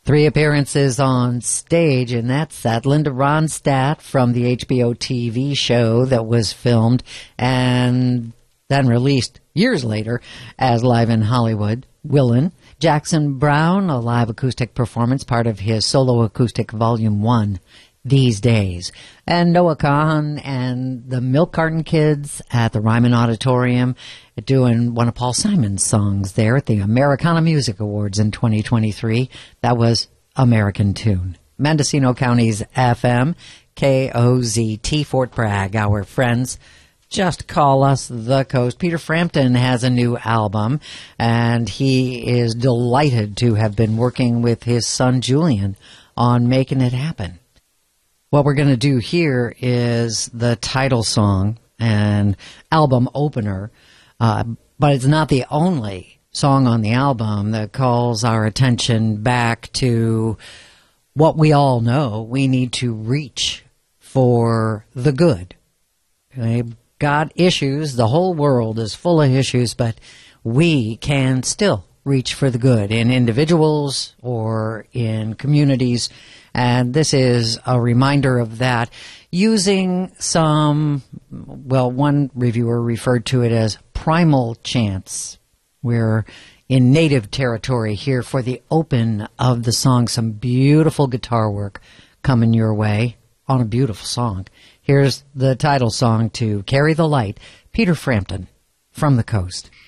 3 appearances on stage, and that's that Linda Ronstadt from the HBO TV show that was filmed and then released years later as Live in Hollywood. Willin. Jackson Browne, a live acoustic performance, part of his Solo Acoustic Volume 1, These Days. And Noah Kahan and the Milk Carton Kids at the Ryman Auditorium doing one of Paul Simon's songs there at the Americana Music Awards in 2023. That was American Tune. Mendocino County's FM, KOZT, Fort Bragg, our friends. Just call us the Coast. Peter Frampton has a new album, and he is delighted to have been working with his son Julian on making it happen. What we're going to do here is the title song and album opener, but it's not the only song on the album that calls our attention back to what we all know. We need to reach for the good. We've got issues. The whole world is full of issues, but we can still reach for the good in individuals or in communities. And this is a reminder of that, using some, well, one reviewer referred to it as primal chants. We're in native territory here for the open of the song. Some beautiful guitar work coming your way on a beautiful song. Here's the title song to Carry the Light, Peter Frampton, From the Coast.